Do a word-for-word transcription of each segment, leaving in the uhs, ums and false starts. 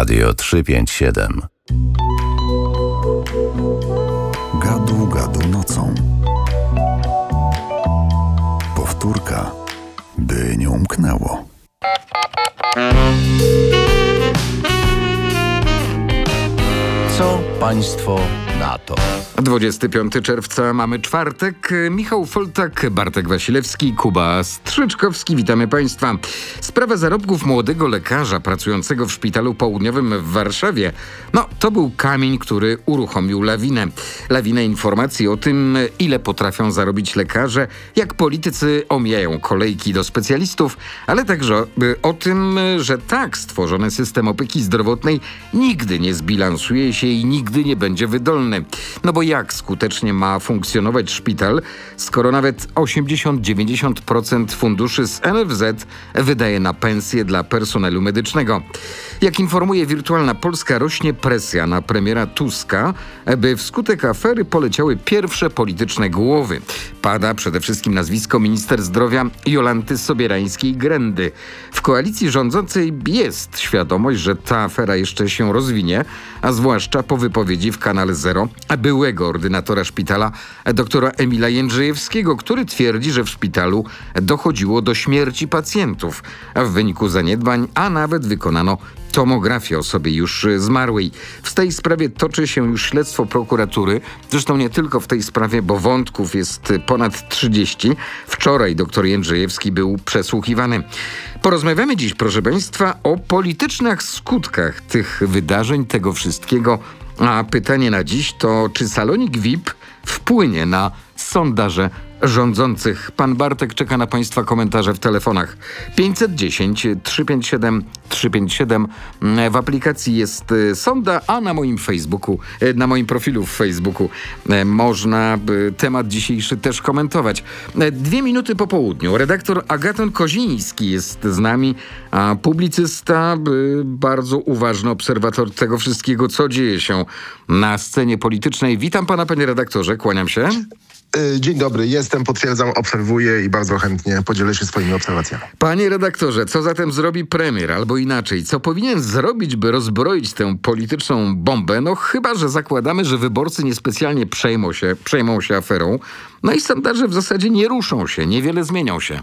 Radio trzysta pięćdziesiąt siedem. Gadu, gadu nocą. Powtórka, by nie umknęło. Co państwo na to? dwudziestego piątego czerwca mamy czwartek. Michał Foltak, Bartek Wasilewski, Kuba Strzyczkowski. Witamy Państwa. Sprawa zarobków młodego lekarza pracującego w szpitalu południowym w Warszawie. No, to był kamień, który uruchomił lawinę. Lawinę informacji o tym, ile potrafią zarobić lekarze, jak politycy omijają kolejki do specjalistów, ale także o tym, że tak stworzony system opieki zdrowotnej nigdy nie zbilansuje się i nigdy nie będzie wydolny. No bo jak skutecznie ma funkcjonować szpital, skoro nawet osiemdziesiąt do dziewięćdziesięciu procent funduszy z N F Z wydaje na pensje dla personelu medycznego. Jak informuje Wirtualna Polska, rośnie presja na premiera Tuska, by wskutek afery poleciały pierwsze polityczne głowy. Pada przede wszystkim nazwisko minister zdrowia Jolanty Sobierańskiej-Grendy. W koalicji rządzącej jest świadomość, że ta afera jeszcze się rozwinie, a zwłaszcza po wypowiedzi w Kanale Zero byłego ordynatora szpitala doktora Emila Jędrzejewskiego, który twierdzi, że w szpitalu dochodziło do śmierci pacjentów, a w wyniku zaniedbań, a nawet wykonano tomografię osobie już zmarłej. W tej sprawie toczy się już śledztwo prokuratury. Zresztą nie tylko w tej sprawie, bo wątków jest ponad trzydzieści. Wczoraj doktor Jędrzejewski był przesłuchiwany. Porozmawiamy dziś, proszę Państwa, o politycznych skutkach tych wydarzeń, tego wszystkiego. A pytanie na dziś to, czy salonik V I P wpłynie na sondaże rządzących? Pan Bartek czeka na Państwa komentarze w telefonach pięćset dziesięć trzysta pięćdziesiąt siedem trzysta pięćdziesiąt siedem. W aplikacji jest sonda, a na moim Facebooku, na moim profilu w Facebooku można temat dzisiejszy też komentować. Dwie minuty po południu. Redaktor Agaton Koziński jest z nami, a publicysta, bardzo uważny obserwator tego wszystkiego, co dzieje się na scenie politycznej. Witam pana, panie redaktorze, kłaniam się. Dzień dobry, jestem, potwierdzam, obserwuję i bardzo chętnie podzielę się swoimi obserwacjami. Panie redaktorze, co zatem zrobi premier, albo inaczej, co powinien zrobić, by rozbroić tę polityczną bombę? No chyba, że zakładamy, że wyborcy niespecjalnie przejmą się, przejmą się aferą, no i sondaże w zasadzie nie ruszą się, niewiele zmienią się.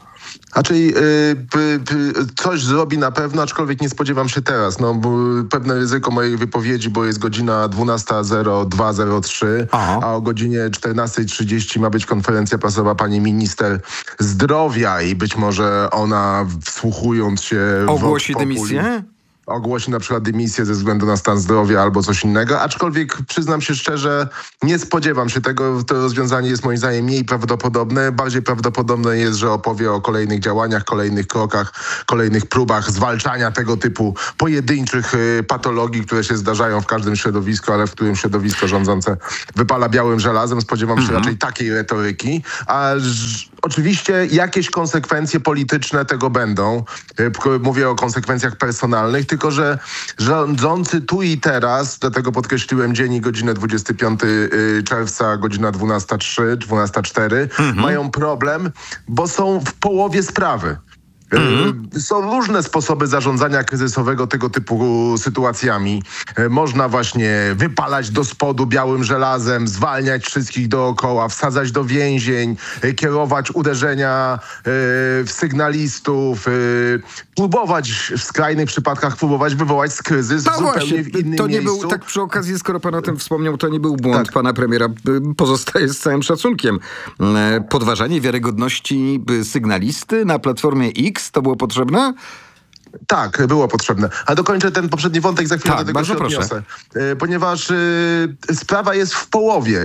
A czyli yy, p, p, coś zrobi na pewno, aczkolwiek nie spodziewam się teraz. No, bo pewne ryzyko mojej wypowiedzi, bo jest godzina dwunasta zero dwa zero trzy, Aha. a o godzinie czternasta trzydzieści ma być konferencja prasowa pani minister zdrowia i być może ona, wsłuchując się... Ogłosi dymisję? Ogłosi na przykład dymisję ze względu na stan zdrowia albo coś innego, aczkolwiek przyznam się szczerze, nie spodziewam się tego. To rozwiązanie jest moim zdaniem mniej prawdopodobne. Bardziej prawdopodobne jest, że opowie o kolejnych działaniach, kolejnych krokach, kolejnych próbach zwalczania tego typu pojedynczych y, patologii, które się zdarzają w każdym środowisku, ale w którym środowisko rządzące wypala białym żelazem. Spodziewam się mhm. raczej takiej retoryki, a ż, oczywiście jakieś konsekwencje polityczne tego będą. Y, mówię o konsekwencjach personalnych, tylko że rządzący tu i teraz, dlatego podkreśliłem dzień i godzinę dwudziestego piątego czerwca, godzina dwunasta trzy, dwunasta cztery, mhm. mają problem, bo są w połowie sprawy. Mm-hmm. Są różne sposoby zarządzania kryzysowego tego typu sytuacjami. Można właśnie wypalać do spodu białym żelazem, zwalniać wszystkich dookoła, wsadzać do więzień, kierować uderzenia w sygnalistów, próbować w skrajnych przypadkach próbować wywołać kryzys no w zupełnie właśnie, w innym to nie miejscu. Był, tak przy okazji, skoro pan o tym wspomniał, to nie był błąd tak. pana premiera. Pozostaje z całym szacunkiem. Podważanie wiarygodności sygnalisty na Platformie X, to było potrzebne? Tak, było potrzebne. A dokończę ten poprzedni wątek, za chwilę tak, do tego się proszę. odniosę. Ponieważ y, sprawa jest w połowie.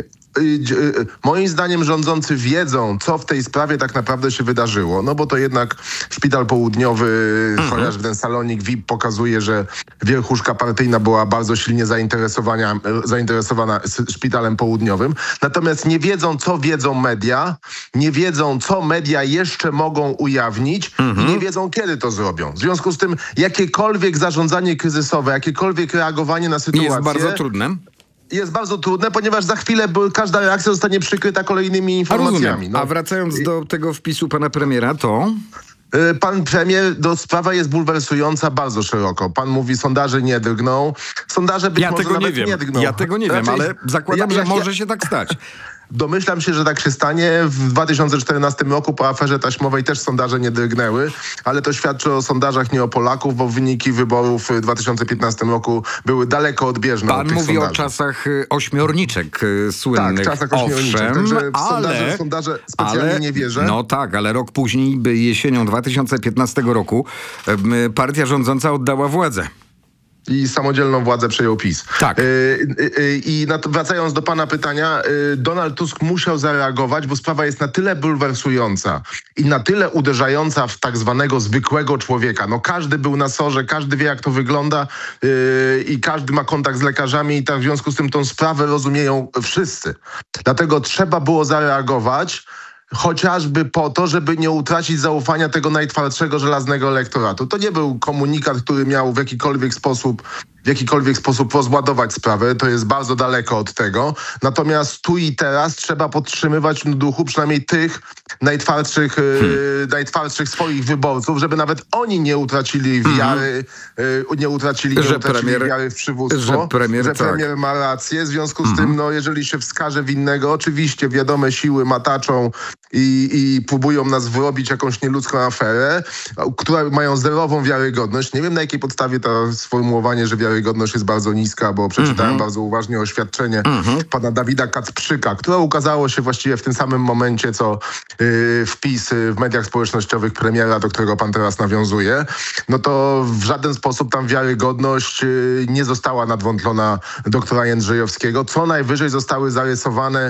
Moim zdaniem rządzący wiedzą, co w tej sprawie tak naprawdę się wydarzyło. No bo to jednak Szpital Południowy, mhm. chociaż ten salonik V I P pokazuje, że wierchuszka partyjna była bardzo silnie zainteresowana, zainteresowana Szpitalem Południowym. Natomiast nie wiedzą, co wiedzą media, nie wiedzą, co media jeszcze mogą ujawnić mhm. i nie wiedzą, kiedy to zrobią. W związku z tym jakiekolwiek zarządzanie kryzysowe, jakiekolwiek reagowanie na sytuację... Jest bardzo trudne. Jest bardzo trudne, ponieważ za chwilę każda reakcja zostanie przykryta kolejnymi informacjami. A rozumiem. No. A wracając do tego wpisu pana premiera, to... Pan premier, no, sprawa jest bulwersująca bardzo szeroko. Pan mówi, sondaże nie drgną. Sondaże być Ja może tego nie nawet wiem. nie drgną. Ja tego nie wiem, Raczej- ale zakładam, Ja- że ja- może się tak stać. Domyślam się, że tak się stanie. W dwa tysiące czternastym roku po aferze taśmowej też sondaże nie drgnęły, ale to świadczy o sondażach, nie o Polaków, bo wyniki wyborów w dwa tysiące piętnastym roku były daleko odbieżne od Pan tych mówi sondaży. o czasach y, ośmiorniczek y, słynnych. Tak, czasach ośmiorniczych. Owszem, Także w ale, sondaże- w sondaże specjalnie ale, nie wierzę. No tak, ale rok później, by jesienią dwa tysiące piętnastego roku, y, partia rządząca oddała władzę. I samodzielną władzę przejął PiS. Tak. Y, y, y, I na to, wracając do pana pytania, y, Donald Tusk musiał zareagować, bo sprawa jest na tyle bulwersująca i na tyle uderzająca w tak zwanego zwykłego człowieka. No każdy był na sorze, każdy wie jak to wygląda y, i każdy ma kontakt z lekarzami i tak w związku z tym tą sprawę rozumieją wszyscy. Dlatego trzeba było zareagować, chociażby po to, żeby nie utracić zaufania tego najtwardszego, żelaznego elektoratu. To nie był komunikat, który miał w jakikolwiek sposób w jakikolwiek sposób rozładować sprawę. To jest bardzo daleko od tego. Natomiast tu i teraz trzeba podtrzymywać w duchu przynajmniej tych najtwardszych, hmm. y, najtwardszych swoich wyborców, żeby nawet oni nie utracili wiary, y, nie utracili, nie Że utracili premier- wiary w przywództwo. że premier, że tak. premier ma rację. W związku z tym, no, jeżeli się wskaże winnego, oczywiście wiadome siły mataczą i, i próbują nas wyrobić jakąś nieludzką aferę, które mają zerową wiarygodność. Nie wiem, na jakiej podstawie to sformułowanie, że wiarygodność jest bardzo niska, bo przeczytałem Mhm. bardzo uważnie oświadczenie pana Dawida Kacprzyka, które ukazało się właściwie w tym samym momencie, co yy, wpis yy, w mediach społecznościowych premiera, do którego pan teraz nawiązuje. No to w żaden sposób tam wiarygodność yy, nie została nadwątlona doktora Jędrzejowskiego. Co najwyżej zostały zarysowane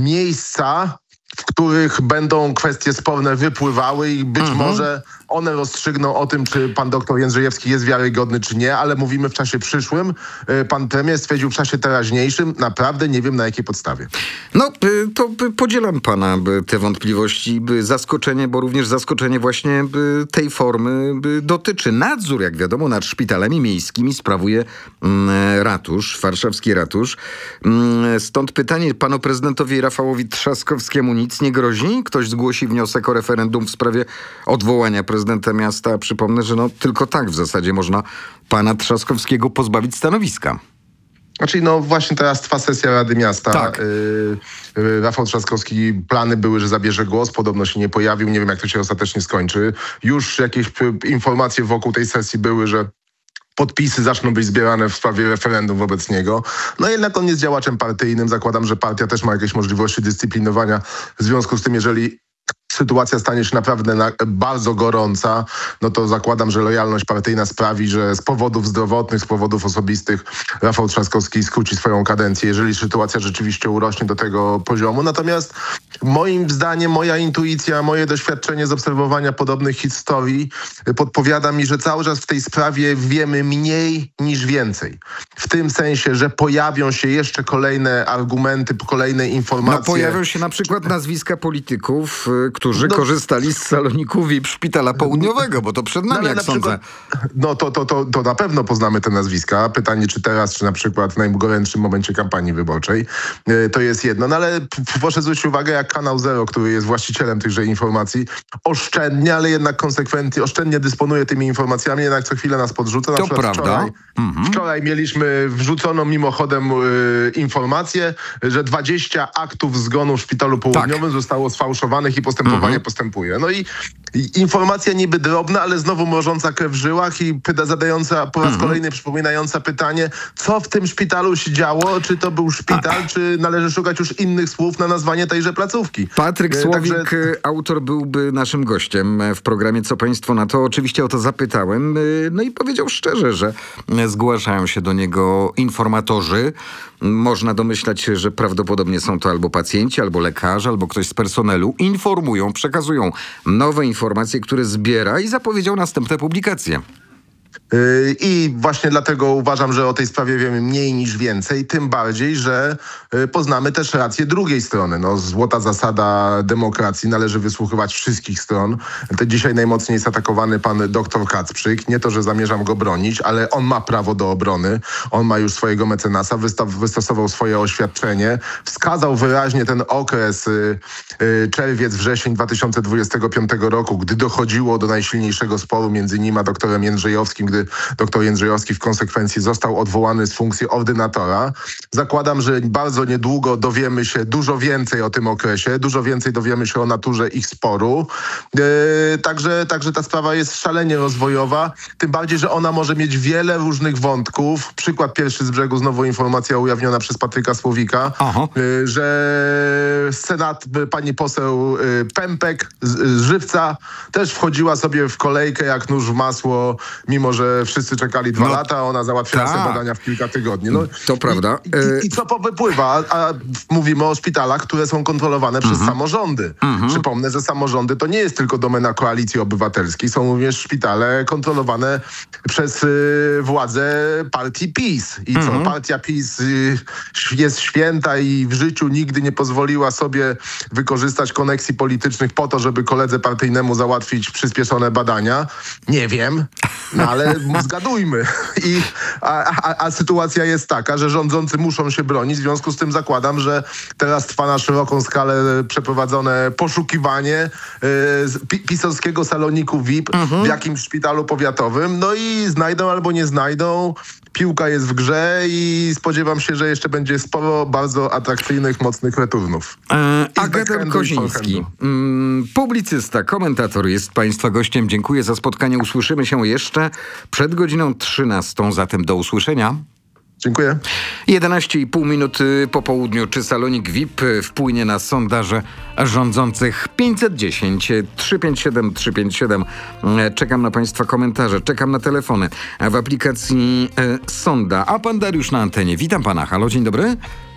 miejsca, w których będą kwestie sporne wypływały i być Mhm. może one rozstrzygną o tym, czy pan doktor Jędrzejewski jest wiarygodny, czy nie, ale mówimy w czasie przyszłym. Y, Pan premier stwierdził w czasie teraźniejszym. Naprawdę nie wiem, na jakiej podstawie. No, y, to y, podzielam pana y, te wątpliwości. y, Zaskoczenie, bo również zaskoczenie właśnie y, tej formy y, dotyczy. Nadzór, jak wiadomo, nad szpitalami miejskimi sprawuje mm, ratusz, warszawski ratusz. Mm, Stąd pytanie panu prezydentowi Rafałowi Trzaskowskiemu nic nie grozi? Ktoś zgłosi wniosek o referendum w sprawie odwołania prezydenta miasta. Przypomnę, że no tylko tak w zasadzie można pana Trzaskowskiego pozbawić stanowiska. Znaczy, no właśnie teraz trwa sesja Rady Miasta. Tak. Y, y, Rafał Trzaskowski, plany były, że zabierze głos, podobno się nie pojawił. Nie wiem, jak to się ostatecznie skończy. Już jakieś y, informacje wokół tej sesji były, że podpisy zaczną być zbierane w sprawie referendum wobec niego. No jednak on jest działaczem partyjnym. Zakładam, że partia też ma jakieś możliwości dyscyplinowania. W związku z tym, jeżeli sytuacja stanie się naprawdę na, bardzo gorąca, no to zakładam, że lojalność partyjna sprawi, że z powodów zdrowotnych, z powodów osobistych Rafał Trzaskowski skróci swoją kadencję, jeżeli sytuacja rzeczywiście urośnie do tego poziomu. Natomiast moim zdaniem, moja intuicja, moje doświadczenie z obserwowania podobnych historii podpowiada mi, że cały czas w tej sprawie wiemy mniej niż więcej. W tym sensie, że pojawią się jeszcze kolejne argumenty, kolejne informacje. No pojawią się na przykład nazwiska polityków, y, którzy No. korzystali z saloniku V I P Szpitala Południowego, bo to przed nami, ale jak na sądzę. przykład- No to, to, to, to na pewno poznamy te nazwiska. Pytanie, czy teraz, czy na przykład w najgorętszym momencie kampanii wyborczej. Yy, To jest jedno. No ale p- proszę zwrócić uwagę, jak Kanał Zero, który jest właścicielem tychże informacji, oszczędnie, ale jednak konsekwentnie, oszczędnie dysponuje tymi informacjami, jednak co chwilę nas podrzuca. Na To przykład prawda. Wczoraj, Mhm. wczoraj mieliśmy wrzuconą mimochodem yy, informację, że dwadzieścia aktów zgonu w Szpitalu Południowym zostało sfałszowanych i postępowanie Mhm. postępuje. No i, i informacja niby drobna, ale znowu mrożąca krew w żyłach i pyta, zadająca po raz Mhm. kolejny przypominająca pytanie, co w tym szpitalu się działo, czy to był szpital, czy należy szukać już innych słów na nazwanie tejże placówki. Patryk E, Słowik, także- y, autor, byłby naszym gościem w programie Co Państwo na to. Oczywiście o to zapytałem. y, No i powiedział szczerze, że y, zgłaszają się do niego informatorzy. Można domyślać się, że prawdopodobnie są to albo pacjenci, albo lekarze, albo ktoś z personelu. Informują, przekazują nowe informacje, które zbiera i zapowiedział następne publikacje. Yy, I właśnie dlatego uważam, że o tej sprawie wiemy mniej niż więcej, tym bardziej, że yy, poznamy też rację drugiej strony. No, złota zasada demokracji, należy wysłuchiwać wszystkich stron. To dzisiaj najmocniej jest atakowany pan doktor Kacprzyk. Nie to, że zamierzam go bronić, ale on ma prawo do obrony. On ma już swojego mecenasa, wystaw, wystosował swoje oświadczenie, wskazał wyraźnie ten okres yy, yy, czerwiec, wrzesień dwa tysiące dwudziestego piątego roku, gdy dochodziło do najsilniejszego sporu między nim a doktorem Jędrzejowskim, gdy doktor Jędrzejowski w konsekwencji został odwołany z funkcji ordynatora. Zakładam, że bardzo niedługo dowiemy się dużo więcej o tym okresie, dużo więcej dowiemy się o naturze ich sporu. Yy, także, także ta sprawa jest szalenie rozwojowa, tym bardziej, że ona może mieć wiele różnych wątków. Przykład pierwszy z brzegu, znowu informacja ujawniona przez Patryka Słowika, yy, że Senat, pani poseł yy, Pępek z, z Żywca też wchodziła sobie w kolejkę jak nóż w masło, mimo że wszyscy czekali dwa no, lata, ona załatwiła ta. sobie badania w kilka tygodni. No, to prawda. I, i, i co powypływa? A, a mówimy o szpitalach, które są kontrolowane przez Mhm. samorządy. Mhm. Przypomnę, że samorządy to nie jest tylko domena Koalicji Obywatelskiej. Są również szpitale kontrolowane przez y, władze partii PiS. I Mhm. co? Partia PiS y, jest święta i w życiu nigdy nie pozwoliła sobie wykorzystać koneksji politycznych po to, żeby koledze partyjnemu załatwić przyspieszone badania. Nie wiem. No ale zgadujmy. I, a, a, a sytuacja jest taka, że rządzący muszą się bronić. W związku z tym zakładam, że teraz trwa na szeroką skalę przeprowadzone poszukiwanie y, pi, pisowskiego saloniku V I P Mhm. w jakimś szpitalu powiatowym. No i znajdą albo nie znajdą. Piłka jest w grze i spodziewam się, że jeszcze będzie sporo bardzo atrakcyjnych, mocnych returnów. E, I z Agaton backhandu, i z Koziński, forehandu. mm, publicysta, komentator, jest Państwa gościem. Dziękuję za spotkanie. Usłyszymy się jeszcze przed godziną trzynastą, zatem do usłyszenia. Dziękuję. jedenaście i pół minuty po południu. Czy salonik V I P wpłynie na sondaże rządzących? pięćset dziesięć, trzysta pięćdziesiąt siedem, trzysta pięćdziesiąt siedem. Czekam na Państwa komentarze, czekam na telefony. W aplikacji e, Sonda. A pan Dariusz na antenie. Witam pana. Halo, dzień dobry.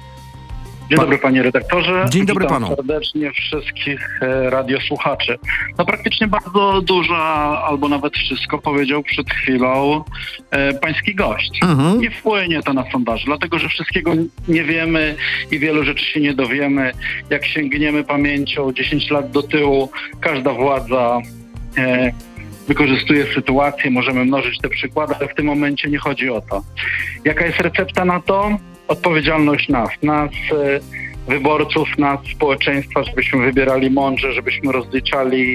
Dzień Pa- dobry panie redaktorze. Dzień dobry Witam panu. serdecznie wszystkich e, radiosłuchaczy. No praktycznie bardzo dużo, albo nawet wszystko powiedział przed chwilą e, pański gość. Mhm. Nie wpłynie to na sondaże, dlatego że wszystkiego nie wiemy i wielu rzeczy się nie dowiemy. Jak sięgniemy pamięcią dziesięć lat do tyłu, każda władza e, wykorzystuje sytuację, możemy mnożyć te przykłady, ale w tym momencie nie chodzi o to. Jaka jest recepta na to? Odpowiedzialność nas, nas e, wyborców, nas społeczeństwa, żebyśmy wybierali mądrze, żebyśmy rozliczali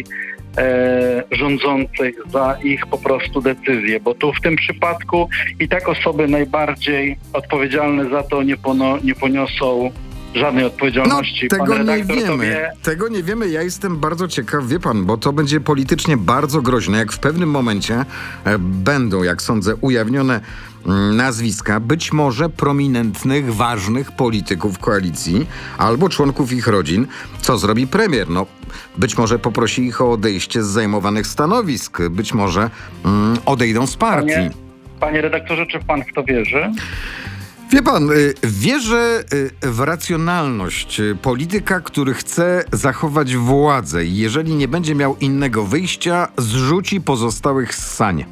e, rządzących za ich po prostu decyzje, bo tu w tym przypadku i tak osoby najbardziej odpowiedzialne za to nie, pono, nie poniosą żadnej No, odpowiedzialności. tego Pan nie redaktor to wiemy. wie. Tego nie wiemy. Ja jestem bardzo ciekaw, wie pan, bo to będzie politycznie bardzo groźne, jak w pewnym momencie e, będą, jak sądzę, ujawnione mm, nazwiska być może prominentnych, ważnych polityków koalicji albo członków ich rodzin. Co zrobi premier? No, być może poprosi ich o odejście z zajmowanych stanowisk. Być może mm, odejdą z partii. Panie, panie redaktorze, czy pan w to wierzy? Wie pan, y, wierzę y, w racjonalność y, polityka, który chce zachować władzę i jeżeli nie będzie miał innego wyjścia, zrzuci pozostałych z sań.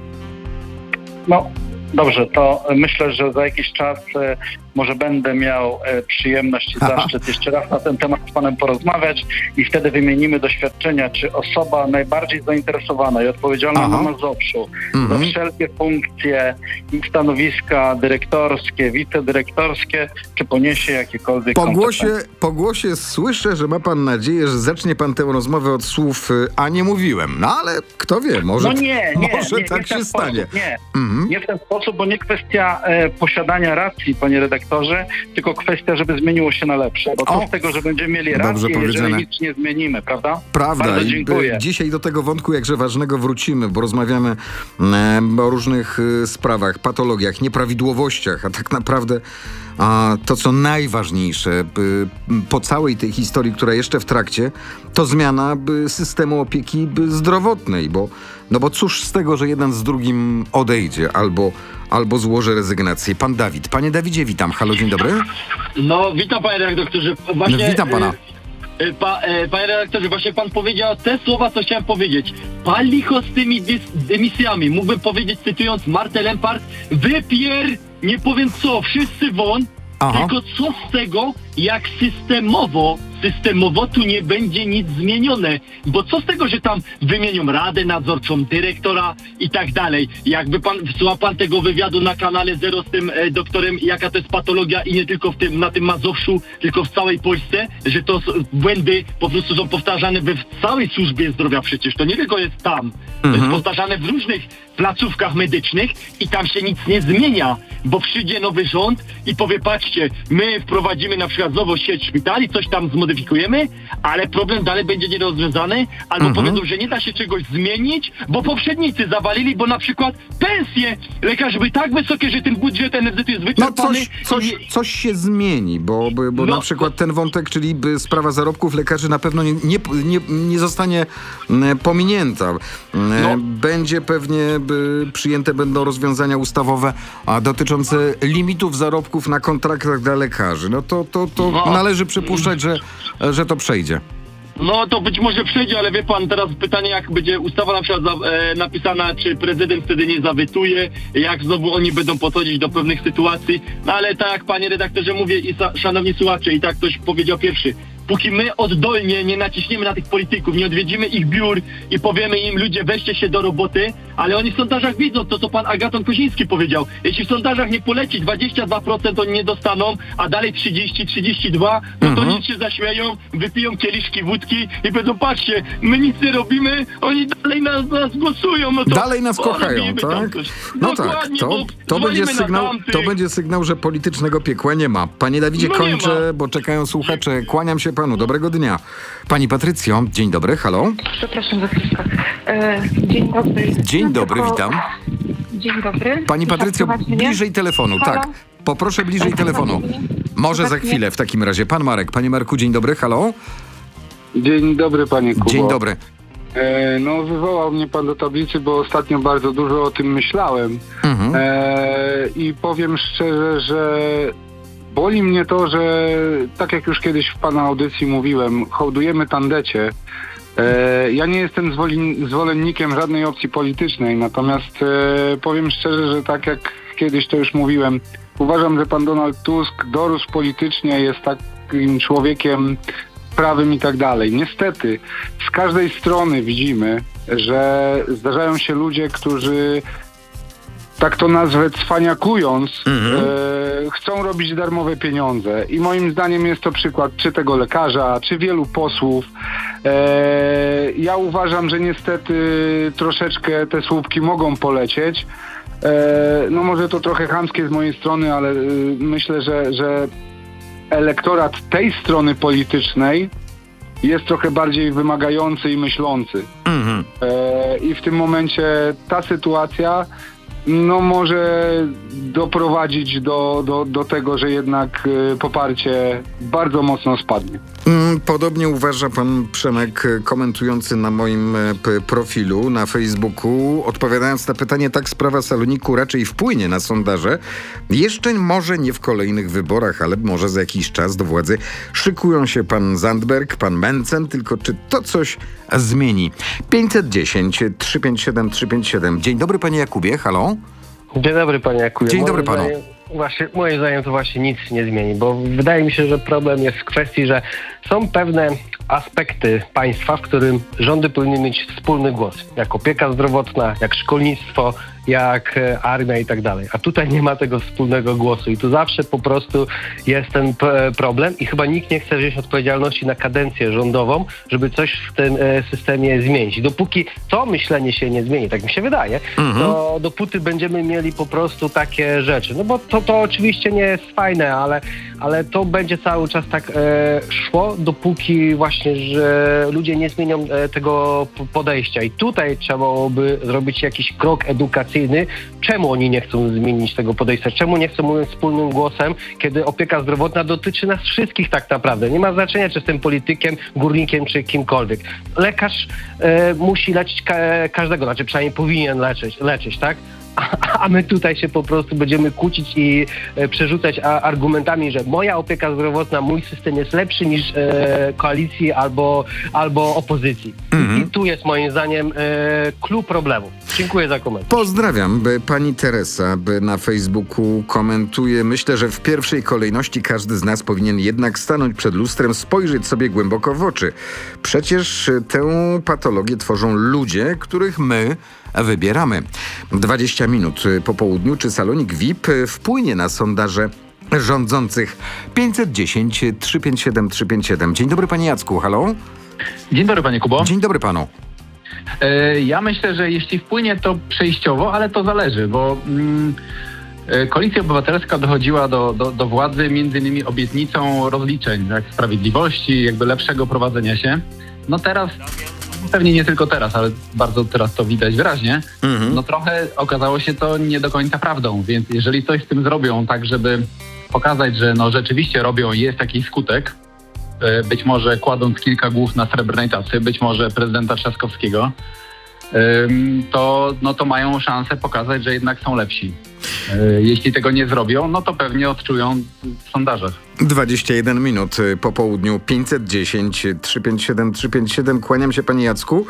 No, dobrze, to myślę, że za jakiś czas e, może będę miał e, przyjemność i zaszczyt jeszcze raz na ten temat z panem porozmawiać i wtedy wymienimy doświadczenia, czy osoba najbardziej zainteresowana i odpowiedzialna Aha. na Mazowszu Mhm. za wszelkie funkcje i stanowiska dyrektorskie, wicedyrektorskie, czy poniesie jakiekolwiek Po głosie, konsekwencje. po głosie słyszę, że ma pan nadzieję, że zacznie pan tę rozmowę od słów y, a nie mówiłem. No ale kto wie, może, No nie, nie, może nie, tak nie w ten się sposób, stanie. Nie. Mhm. Nie w ten sposób, bo nie kwestia e, posiadania racji, panie redaktorze, tylko kwestia, żeby zmieniło się na lepsze. Bo co O, z tego, że będziemy mieli dobrze rację, jeżeli powiedziane. nic nie zmienimy, prawda? Prawda. Bardzo I, dziękuję. y, Dzisiaj do tego wątku jakże ważnego wrócimy, bo rozmawiamy e, o różnych y, sprawach, patologiach, nieprawidłowościach, a tak naprawdę a, to, co najważniejsze y, po całej tej historii, która jeszcze w trakcie, to zmiana by, systemu opieki by zdrowotnej, bo, no bo cóż z tego, że jeden z drugim odejdzie albo, albo złoży rezygnację. Pan Dawid. Panie Dawidzie, witam. Halo, dzień dobry. No, witam panie redaktorze. Właśnie, No, witam pana. e, e, pa, e, panie redaktorze, właśnie pan powiedział te słowa, co chciałem powiedzieć. Pal licho z tymi dys- dymisjami. Mógłbym powiedzieć, cytując Martę Lempart, wypier, nie powiem co, wszyscy won. Aha. Tylko co z tego, jak systemowo, systemowo tu nie będzie nic zmienione. Bo co z tego, że tam wymienią radę nadzorczą, dyrektora i tak dalej. Jakby pan, wsłuchał pan tego wywiadu na kanale Zero z tym e, doktorem, jaka to jest patologia i nie tylko w tym, na tym Mazowszu, tylko w całej Polsce, że to s- błędy po prostu są powtarzane we w całej służbie zdrowia przecież. To nie tylko jest tam. To jest powtarzane w różnych placówkach medycznych i tam się nic nie zmienia, bo przyjdzie nowy rząd i powie, patrzcie, my wprowadzimy na przykład nową sieć szpitali, coś tam zmodyfikujemy, ale problem dalej będzie nierozwiązany, albo Mhm. powiedzą, że nie da się czegoś zmienić, bo poprzednicy zawalili, bo na przykład pensje lekarzy były tak wysokie, że ten budżet N F Z jest No wyczerpany. coś, coś, i- coś się zmieni, bo, bo, bo No, na przykład ten wątek, czyli by sprawa zarobków lekarzy na pewno nie, nie, nie, nie zostanie mm, pominięta. Mm, No. Będzie pewnie by przyjęte będą rozwiązania ustawowe a, dotyczące limitów zarobków na kontraktach dla lekarzy. No to, to, to No. należy przypuszczać, że, że to przejdzie. No to być może przejdzie, ale wie pan, teraz pytanie, jak będzie ustawa na przykład za, e, napisana, czy prezydent wtedy nie zawetuje, jak znowu oni będą podchodzić do pewnych sytuacji. No ale tak jak panie redaktorze mówię i sa, szanowni słuchacze, i tak ktoś powiedział pierwszy, póki my oddolnie nie naciśniemy na tych polityków, nie odwiedzimy ich biur i powiemy im, ludzie, weźcie się do roboty, ale oni w sondażach widzą to, co pan Agaton Koziński powiedział. Jeśli w sondażach nie poleci dwadzieścia dwa procent oni nie dostaną, a dalej trzydzieści trzydzieści dwa, no to nic się zaśmieją, wypiją kieliszki wódki i będą, patrzcie, my nic nie robimy, oni dalej nas, nas głosują. No to Dalej nas o, kochają, robimy tam tak? coś. No tak, Dokładnie, to, bo to, będzie zwalimy na sygnał, tamtych. to będzie sygnał, że politycznego piekła nie ma. Panie Dawidzie, No nie kończę, ma. bo czekają słuchacze. Kłaniam się panu. Dobrego dnia. Pani Patrycjo, dzień dobry, halo. Przepraszam za chwilkę. E, dzień dobry. Dzień No, dobry, tylko- witam. Dzień dobry. Pani Słychać Patrycjo, mnie? bliżej telefonu, Halo? tak. Poproszę bliżej Słychać telefonu. mnie? Może za Słychać mnie? chwilę w takim razie. Pan Marek. Panie Marku, dzień dobry, halo. Dzień dobry, panie Kubo. Dzień dobry. E, no wywołał mnie pan do tablicy, bo ostatnio bardzo dużo o tym myślałem. Mhm. E, I powiem szczerze, że boli mnie to, że tak jak już kiedyś w pana audycji mówiłem, hołdujemy tandecie. E, ja nie jestem zwolin- zwolennikiem żadnej opcji politycznej, natomiast e, powiem szczerze, że tak jak kiedyś to już mówiłem, uważam, że pan Donald Tusk dorósł politycznie, jest takim człowiekiem prawym i tak dalej. Niestety z każdej strony widzimy, że zdarzają się ludzie, którzy, tak to nazwę cwaniakując, Mhm. e, chcą robić darmowe pieniądze. I moim zdaniem jest to przykład czy tego lekarza, czy wielu posłów. E, ja uważam, że niestety troszeczkę te słupki mogą polecieć. E, no może to trochę chamskie z mojej strony, ale y, myślę, że, że elektorat tej strony politycznej jest trochę bardziej wymagający i myślący. Mhm. E, I w tym momencie ta sytuacja no może doprowadzić do, do, do tego, że jednak e, poparcie bardzo mocno spadnie. Mm, Podobnie uważa pan Przemek, e, komentujący na moim e, p- profilu na Facebooku, odpowiadając na pytanie, tak sprawa Saloniku raczej wpłynie na sondaże. Jeszcze może nie w kolejnych wyborach, ale może za jakiś czas do władzy szykują się pan Zandberg, pan Mencen, tylko czy to coś zmieni? pięćset dziesięć, trzysta pięćdziesiąt siedem, trzysta pięćdziesiąt siedem. Dzień dobry panie Jakubie, halo. Dzień dobry panie Jakubie. Dzień Moim dobry panu. zdaniem, właśnie, moim zdaniem to właśnie nic nie zmieni, bo wydaje mi się, że problem jest w kwestii, że są pewne aspekty państwa, w którym rządy powinny mieć wspólny głos. Jak opieka zdrowotna, jak szkolnictwo, jak e, armia i tak dalej. A tutaj nie ma tego wspólnego głosu i tu zawsze po prostu jest ten p- problem i chyba nikt nie chce wziąć odpowiedzialności na kadencję rządową, żeby coś w tym e, systemie zmienić. Dopóki to myślenie się nie zmieni, tak mi się wydaje, to dopóty będziemy mieli po prostu takie rzeczy. No bo to, to oczywiście nie jest fajne, ale, ale to będzie cały czas tak e, szło, dopóki właśnie, że ludzie nie zmienią e, tego p- podejścia. I tutaj trzeba byłoby zrobić jakiś krok edukacyjny. Czemu oni nie chcą zmienić tego podejścia? Czemu nie chcą mówić wspólnym głosem, kiedy opieka zdrowotna dotyczy nas wszystkich tak naprawdę? Nie ma znaczenia, czy jestem politykiem, górnikiem, czy kimkolwiek. Lekarz e, musi leczyć ka- każdego, znaczy przynajmniej powinien leczyć, leczyć, tak? a, a my tutaj się po prostu będziemy kłócić i e, przerzucać a, argumentami, że moja opieka zdrowotna, mój system jest lepszy niż e, koalicji albo, albo opozycji. Mhm. I tu jest moim zdaniem e, clue problemu. Dziękuję za komentarz. Pozdrawiam. by Pani Teresa by na Facebooku komentuje. Myślę, że w pierwszej kolejności każdy z nas powinien jednak stanąć przed lustrem, spojrzeć sobie głęboko w oczy. Przecież tę patologię tworzą ludzie, których my wybieramy. dwadzieścia minut po południu. Czy salonik V I P wpłynie na sondaże rządzących? pięćset dziesięć, trzysta pięćdziesiąt siedem, trzysta pięćdziesiąt siedem. Dzień dobry, panie Jacku. Halo? Dzień dobry, panie Kubo. Dzień dobry panu. E, ja myślę, że jeśli wpłynie, to przejściowo, ale to zależy, bo mm, e, Koalicja Obywatelska dochodziła do, do, do władzy między innymi obietnicą rozliczeń, jak sprawiedliwości, jakby lepszego prowadzenia się. No teraz, pewnie nie tylko teraz, ale bardzo teraz to widać wyraźnie, Mhm. no trochę okazało się to nie do końca prawdą, więc jeżeli coś z tym zrobią tak, żeby pokazać, że no rzeczywiście robią i jest jakiś skutek, być może kładąc kilka głów na srebrnej tacy, być może prezydenta Trzaskowskiego, to, no to mają szansę pokazać, że jednak są lepsi. Jeśli tego nie zrobią, no to pewnie odczują w sondażach. dwadzieścia jeden minut po południu. pięćset dziesięć, trzysta pięćdziesiąt siedem, trzysta pięćdziesiąt siedem. Kłaniam się, panie Jacku.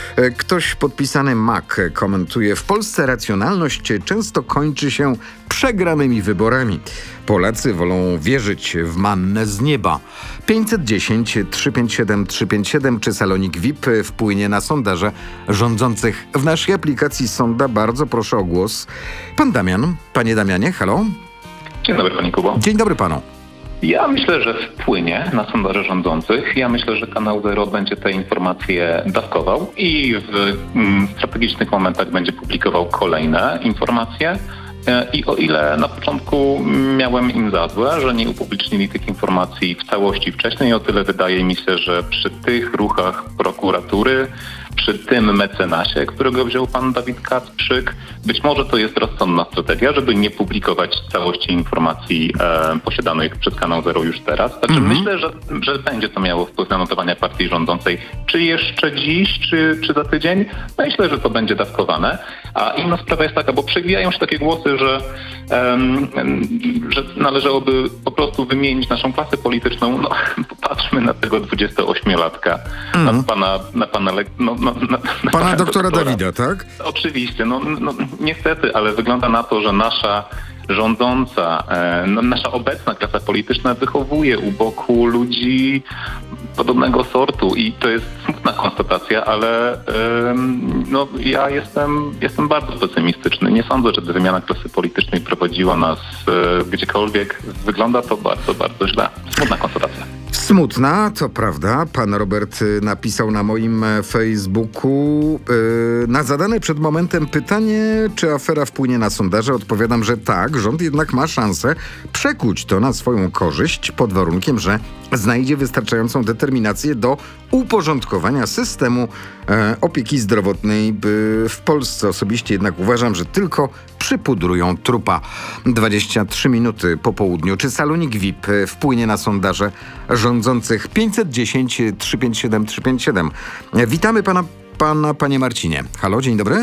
Ktoś podpisany Mac komentuje. W Polsce racjonalność często kończy się przegranymi wyborami. Polacy wolą wierzyć w mannę z nieba. pięćset dziesięć, trzysta pięćdziesiąt siedem, trzysta pięćdziesiąt siedem. Czy salonik V I P wpłynie na sondaże rządzących? W naszej aplikacji Sonda bardzo proszę o głos. Pan Damian. Panie Damianie, halo? Dzień dobry, panie Kubo. Dzień dobry panu. Ja myślę, że wpłynie na sondaże rządzących. Ja myślę, że Kanał Zero będzie te informacje dawkował i w mm, strategicznych momentach będzie publikował kolejne informacje. I o ile na początku miałem im za złe, że nie upublicznili tych informacji w całości wcześniej, o tyle wydaje mi się, że przy tych ruchach prokuratury, przy tym mecenasie, którego wziął pan Dawid Kacprzyk, być może to jest rozsądna strategia, żeby nie publikować całości informacji e, posiadanych przez Kanał Zero już teraz. Znaczy Mhm. myślę, że, że będzie to miało wpływ na notowania partii rządzącej. Czy jeszcze dziś, czy, czy za tydzień? Myślę, że to będzie dawkowane. A inna sprawa jest taka, bo przewijają się takie głosy, że, em, że należałoby po prostu wymienić naszą klasę polityczną. No, popatrzmy na tego dwudziestoośmiolatka, Mhm. na pana, na pana, le- no, no, na, na Pana doktora Dawida, tak? Oczywiście, no, no niestety, ale wygląda na to, że nasza rządząca, e, no, nasza obecna klasa polityczna wychowuje u boku ludzi podobnego sortu i to jest smutna konstatacja, ale e, no, ja jestem, jestem bardzo pesymistyczny. Nie sądzę, że wymiana klasy politycznej prowadziła nas e, gdziekolwiek. Wygląda to bardzo, bardzo źle. Smutna konstatacja. Smutna, to prawda. Pan Robert y, napisał na moim e, Facebooku y, na zadane przed momentem pytanie, czy afera wpłynie na sondaże. Odpowiadam, że tak. Rząd jednak ma szansę przekuć to na swoją korzyść pod warunkiem, że znajdzie wystarczającą determinację do uporządkowania systemu e, opieki zdrowotnej by w Polsce. Osobiście jednak uważam, że tylko przypudrują trupa. dwadzieścia trzy minuty po południu. Czy salonik V I P wpłynie na sondaże rządzących? pięćset dziesięć, trzysta pięćdziesiąt siedem, trzysta pięćdziesiąt siedem. Witamy pana, pana, panie Marcinie. Halo, dzień dobry.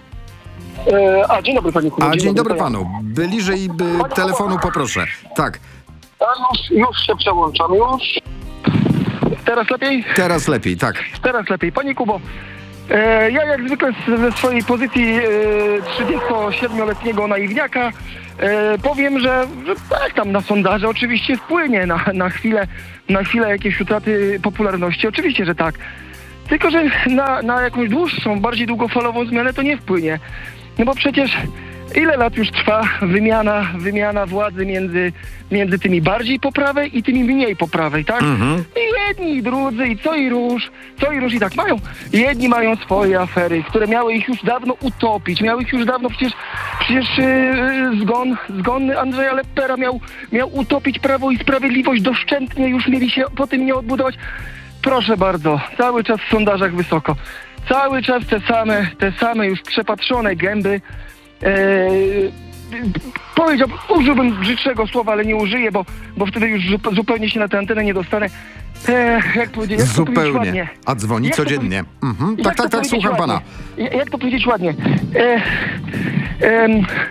E, a, dzień dobry, panie Kubo. A dzień dobry panu. Bliżej by telefonu poproszę. Tak. A, już, już się przełączam, już. Teraz lepiej? Teraz lepiej, tak. Teraz lepiej. Panie Kubo, e, ja jak zwykle z- ze swojej pozycji e, trzydziestosiedmioletniego naiwniaka e, powiem, że, że tak tam na sondaże oczywiście wpłynie na, na chwilę, na chwilę jakieś utraty popularności. Oczywiście, że tak. Tylko, że na, na jakąś dłuższą, bardziej długofalową zmianę to nie wpłynie. No bo przecież ile lat już trwa wymiana, wymiana władzy między, między tymi bardziej po prawej i tymi mniej po prawej, tak? Mhm. I jedni, i drudzy, i co i róż, co i róż i tak mają. Jedni mają swoje afery, które miały ich już dawno utopić, miały ich już dawno przecież, przecież yy, zgon, zgon Andrzeja Leppera miał, miał utopić Prawo i Sprawiedliwość, doszczętnie już mieli się po tym nie odbudować. Proszę bardzo, cały czas w sondażach wysoko. Cały czas te same, te same już przepatrzone gęby. Eee, powiedziałbym, użyłbym brzydszego słowa, ale nie użyję, bo, bo wtedy już zup- zupełnie się na tę antenę nie dostanę. Eee, jak powiedzieć, jak to powiedzieć ładnie? Zupełnie. A dzwoni Jak to codziennie. Mhm. Jak Tak, to tak, tak, powiedzieć słucham pana. ładnie? Ja- Jak to powiedzieć ładnie? Eee, em,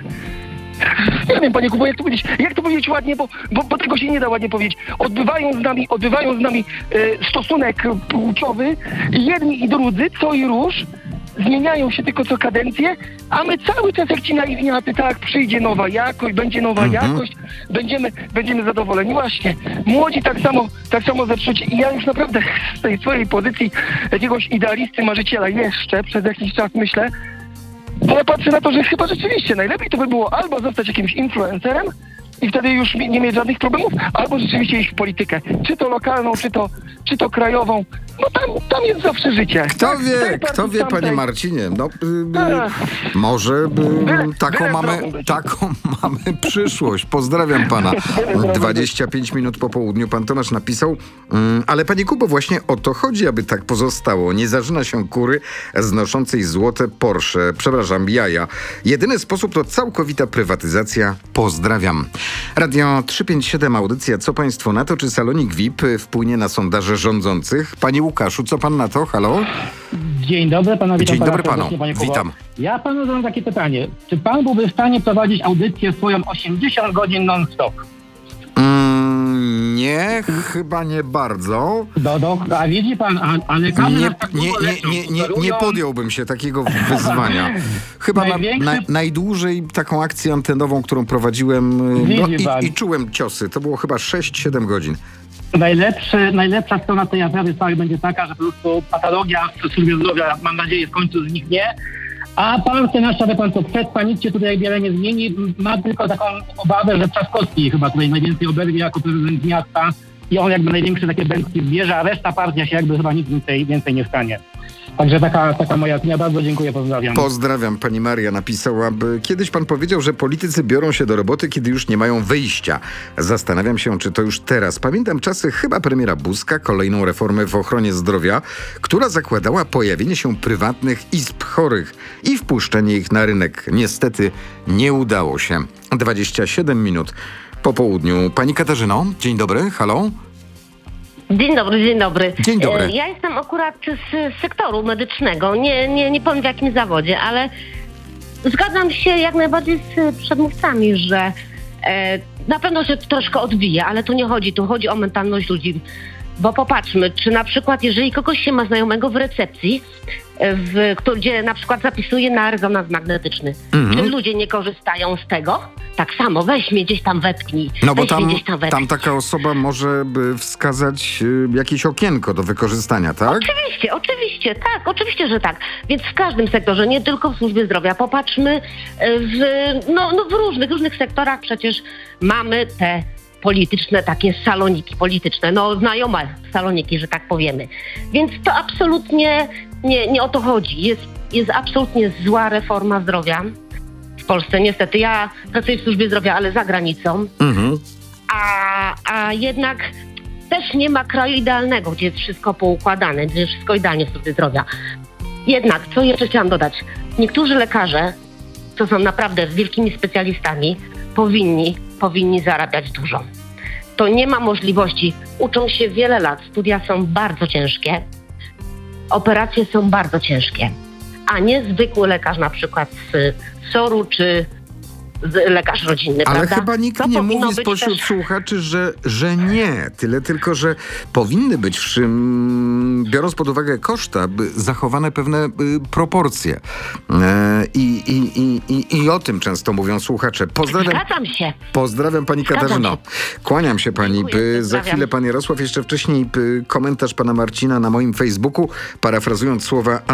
nie wiem, panie Kubo, jak to powiedzieć, jak to powiedzieć ładnie, bo, bo, bo tego się nie da ładnie powiedzieć. Odbywają z nami, odbywają z nami e, stosunek płciowy, jedni i drudzy, co i róż, zmieniają się tylko co kadencję, a my cały czas jak ci naiwniaty, tak, przyjdzie nowa jakość, będzie nowa Mhm. jakość, będziemy, będziemy zadowoleni. Właśnie, młodzi tak samo, tak samo zepsuci i ja już naprawdę z tej swojej pozycji jakiegoś idealisty, marzyciela jeszcze przez jakiś czas myślę, bo ja patrzę na to, że chyba rzeczywiście najlepiej to by było albo zostać jakimś influencerem i wtedy już nie mieć żadnych problemów, albo rzeczywiście iść w politykę. Czy to lokalną, czy to, czy to krajową. No tam, tam jest zawsze życie. Kto Tak? wie, Tej kto partii, wie, panie tamtej. Marcinie, no y, Ach. y, może y, Byle- taką byle mamy, zdrową być. taką mamy przyszłość. Pozdrawiam pana. dwadzieścia pięć minut po południu pan Tomasz napisał, mm, ale panie Kubo, właśnie o to chodzi, aby tak pozostało. Nie zażyna się kury znoszącej złote Porsche, przepraszam, jaja. Jedyny sposób to całkowita prywatyzacja. Pozdrawiam. Radio trzysta pięćdziesiąt siedem, audycja Co państwo na to? Czy salonik V I P wpłynie na sondaże rządzących? Panie Łukaszu, co pan na to? Halo? Dzień dobry, panowie. Dzień witam dobry pana panu. serdecznie, panie Kubo. Witam. Ja panu zadam takie pytanie. Czy pan byłby w stanie prowadzić audycję swoją osiemdziesiąt godzin non-stop? Mm, nie, chyba nie bardzo. Do, do, a widzi pan, a, a lekarze Nie, nas tak nie, długo nie, leczą, nie, nie, nie sugerują- podjąłbym się takiego wyzwania. Chyba na, Największy- na, najdłużej taką akcję antenową, którą prowadziłem no, Widzi pan. i, i czułem ciosy. To było chyba sześć siedem godzin. Najlepszy, najlepsza strona tej afery całej będzie taka, że po prostu patologia w służbie zdrowia, mam nadzieję, w końcu zniknie. A pan scenariusz, wie pan co, przetrwa, nic się tutaj wiele nie zmieni. Ma tylko taką obawę, że Trzaskowski chyba tutaj najwięcej oberwie jako prezydent miasta i on jakby największe takie bębki zbierze, a reszta partia się jakby chyba nic więcej, więcej nie stanie. Także taka, taka moja opinia. Bardzo dziękuję, pozdrawiam. Pozdrawiam. Pani Maria napisała, by kiedyś pan powiedział, że politycy biorą się do roboty, kiedy już nie mają wyjścia. Zastanawiam się, czy to już teraz. Pamiętam czasy chyba premiera Buzka, kolejną reformę w ochronie zdrowia, która zakładała pojawienie się prywatnych izb chorych i wpuszczenie ich na rynek. Niestety nie udało się. dwadzieścia siedem minut po południu. Pani Katarzyno, dzień dobry, halo? Dzień dobry, dzień dobry. Dzień dobry. E, Ja jestem akurat z sektoru medycznego, nie, nie, nie powiem w jakim zawodzie, ale zgadzam się jak najbardziej z przedmówcami, że e, na pewno się to troszkę odbije, ale tu nie chodzi, tu chodzi o mentalność ludzi. Bo popatrzmy, czy na przykład jeżeli kogoś się ma znajomego w recepcji, e, w, kto, gdzie na przykład zapisuje na rezonans magnetyczny, Mhm. czy ludzie nie korzystają z tego? Tak samo, weź mnie gdzieś tam wepchnij, No bo weź tam, mnie gdzieś tam wepchnij. tam taka osoba może by wskazać y, jakieś okienko do wykorzystania, tak? Oczywiście, oczywiście, tak, oczywiście, że tak. Więc w każdym sektorze, nie tylko w służbie zdrowia. Popatrzmy, e, w, no, no w różnych, różnych sektorach przecież mamy te polityczne, takie saloniki polityczne, no znajome saloniki, że tak powiemy. Więc to absolutnie nie, nie o to chodzi. Jest, jest absolutnie zła reforma zdrowia w Polsce. Niestety, ja pracuję w służbie zdrowia, ale za granicą. Mhm. A, a jednak też nie ma kraju idealnego, gdzie jest wszystko poukładane, gdzie jest wszystko idealnie w służbie zdrowia. Jednak, co jeszcze chciałam dodać, niektórzy lekarze, co są naprawdę wielkimi specjalistami, powinni, powinni zarabiać dużo. To nie ma możliwości. Uczą się wiele lat, studia są bardzo ciężkie, operacje są bardzo ciężkie, a nie zwykły lekarz na przykład z soru czy z lekarz rodzinny, Ale prawda? chyba nikt To nie powinno mówi być spośród też- słuchaczy, że, że nie. Tyle tylko, że powinny być, w czym, biorąc pod uwagę koszta, by zachowane pewne y, proporcje. E, i, i, i, i, I o tym często mówią słuchacze. Pozdrawiam, Zgadzam się. pozdrawiam pani Zgadzam Katarzyno. się. Kłaniam się pani. Dziękuję, By, za pozdrawiam. chwilę pan Jarosław. Jeszcze wcześniej y, komentarz pana Marcina na moim Facebooku, parafrazując słowa